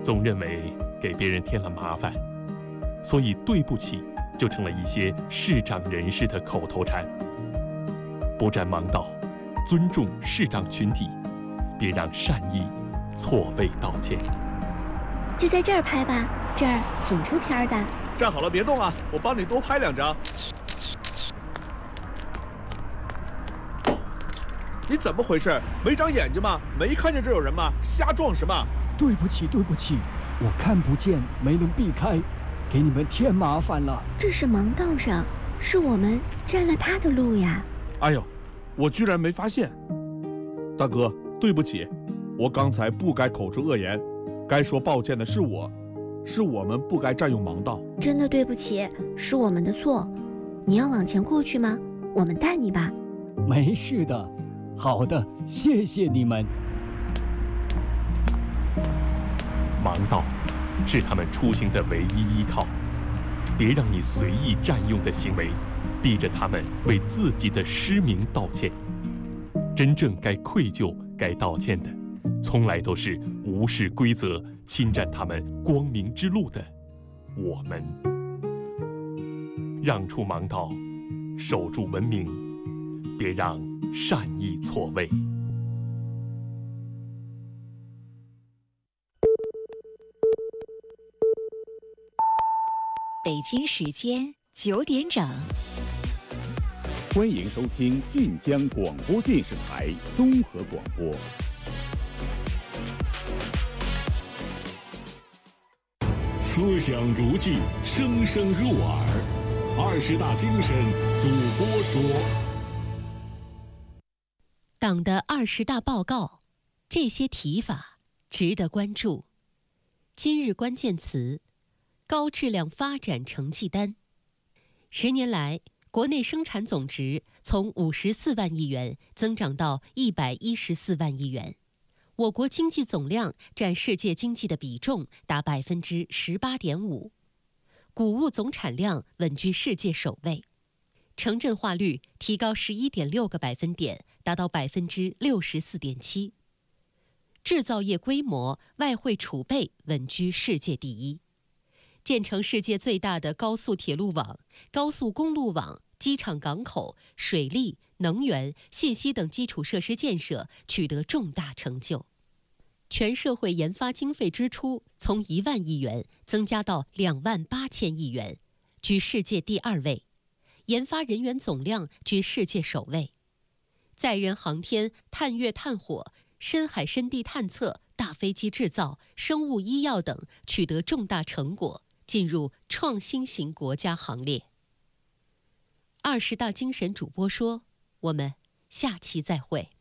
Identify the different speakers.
Speaker 1: 总认为给别人添了麻烦，所以对不起就成了一些视障人士的口头禅。不占盲道，尊重视障群体，别让善意错位道歉。
Speaker 2: 就在这儿拍吧，这儿挺出片的。
Speaker 3: 站好了，别动啊，我帮你多拍2张。你怎么回事？没长眼睛吗？没看见这有人吗？瞎撞什么？
Speaker 4: 对不起，我看不见，没能避开，给你们添麻烦了。
Speaker 2: 这是盲道上，是我们占了他的路呀。
Speaker 3: 哎呦，我居然没发现。大哥，对不起，我刚才不该口出恶言，该说抱歉的是我们不该占用盲道。
Speaker 2: 真的对不起，是我们的错。你要往前过去吗？我们带你吧。
Speaker 4: 没事的。好的，谢谢你们。
Speaker 1: 盲道是他们出行的唯一依靠，别让你随意占用的行为逼着他们为自己的失明道歉。真正该愧疚、该道歉的，从来都是无视规则、侵占他们光明之路的我们。让出盲道，守住文明，别让善意错位。
Speaker 5: 北京时间9点整，
Speaker 6: 欢迎收听晋江广播电视台综合广播。思想如炬，声声入耳。20大精神主播说。
Speaker 7: 党的20大报告，这些提法值得关注。今日关键词：高质量发展成绩单。10年来，国内生产总值从54万亿元增长到114万亿元，我国经济总量占世界经济的比重达18.5%，谷物总产量稳居世界首位，城镇化率提高11.6个百分点，达到64.7%，制造业规模、外汇储备稳居世界第一，建成世界最大的高速铁路网、高速公路网、机场港口、水利、能源、信息等基础设施建设取得重大成就。全社会研发经费支出从1万亿元增加到2万8千亿元，居世界第2位，研发人员总量居世界首位。载人航天、探月探火、深海深地探测、大飞机制造、生物医药等取得重大成果，进入创新型国家行列。20大精神主播说，我们下期再会。